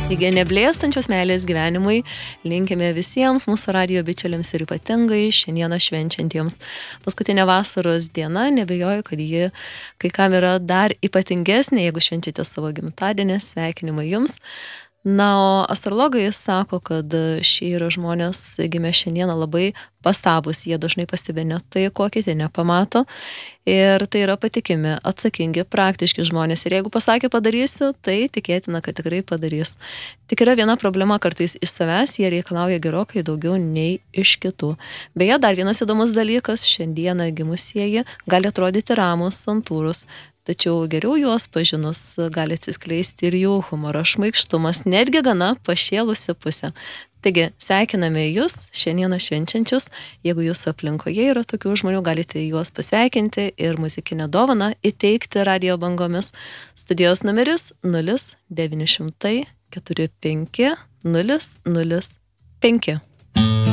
Taigi neblėstančios meilės gyvenimui linkime visiems mūsų radijo bičiuliams ir ypatingai šiandieną švenčiantiems. Paskutinė vasaros diena, nebejoju, kad ji kai kam yra dar ypatingesnė, jeigu švenčiate savo gimtadienį, sveikinimai jums. Na, o astrologai sako, kad šie yra žmonės gimę šiandieną labai pastabus, jie dažnai pastebė ne tai, ko kiti nepamato. Ir tai yra patikimi, atsakingi, praktiški žmonės. Ir jeigu pasakė padarysiu, tai tikėtina, kad tikrai padarys. Tik yra viena problema, kartais iš savęs jie reikalauja gerokai daugiau nei iš kitų. Beje, dar vienas įdomus dalykas, šiandieną gimusieji gali atrodyti ramus, santūrus. Tačiau geriau juos pažinus gali atsiskleisti ir jų humoro šmaikštumas, netgi gana pašėlusi pusė. Taigi, sveikiname jūs šiandieną švenčiančius. Jeigu jūsų aplinkoje yra tokių žmonių, galite juos pasveikinti ir muzikinę dovaną įteikti radijo bangomis. Studijos numeris 0900 45 005.